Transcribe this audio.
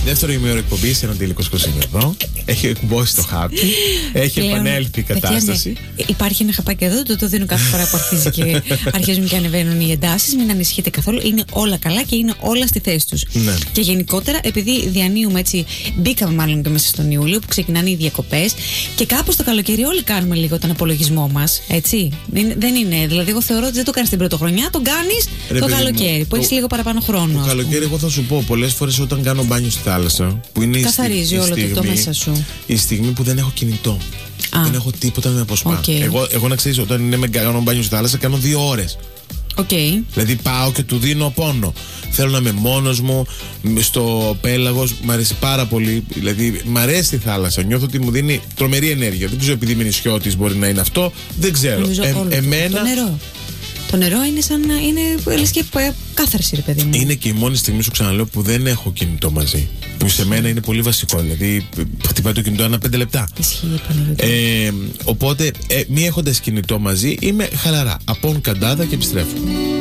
Δεύτερο ημίωρο εκπομπή, ένα τελικό εδώ. Έχει εκμπώσει το χάπι. Έχει επανέλθει η κατάσταση. Υπάρχει ένα χαπάκι εδώ, το δίνω κάθε φορά που αρχίζει και αρχίζουν και ανεβαίνουν οι εντάσεις. Μην ανησυχείτε καθόλου. Είναι όλα καλά και είναι όλα στη θέση τους. Ναι. Και γενικότερα, επειδή διανύουμε έτσι, μπήκαμε μάλλον και μέσα στον Ιούλιο που ξεκινάνε οι διακοπές και κάπως το καλοκαίρι όλοι κάνουμε λίγο τον απολογισμό μας. Έτσι. Δεν είναι. Δηλαδή, εγώ θεωρώ ότι δεν το κάνεις την πρωτοχρονιά, τον κάνεις το καλοκαίρι που έχεις λίγο παραπάνω χρόνο. Το καλοκαίρι, εγώ θα σου πω πολλές φορές όταν κάνω μπάνιο στη θάλασσα, που είναι καθαρίζει όλο το μέσα σου. Η στιγμή που δεν έχω κινητό. Δεν έχω τίποτα να με αποσπά. Εγώ να ξέρεις, όταν είναι με κάνω μπάνιο στη θάλασσα, κάνω 2 ώρες. Δηλαδή πάω και του δίνω πόνο. Θέλω να είμαι μόνος μου στο πέλαγος. Μ' αρέσει πάρα πολύ. Δηλαδή μ' αρέσει η θάλασσα. Νιώθω ότι μου δίνει τρομερή ενέργεια. Δεν ξέρω, επειδή είμαι νησιώτης μπορεί να είναι αυτό. Δεν ξέρω. Εμένα. Το νερό είναι σαν να είναι λες και κάθαρση, ρε παιδί μου. Είναι και η μόνη στιγμή, σου ξαναλέω, που δεν έχω κινητό μαζί. Που σε μένα είναι πολύ βασικό. Δηλαδή, χτυπάει το κινητό ανά 5 λεπτά. Ισχύει, οπότε, μη έχοντας κινητό μαζί, είμαι χαλαρά. Απόν καντάδα και επιστρέφω.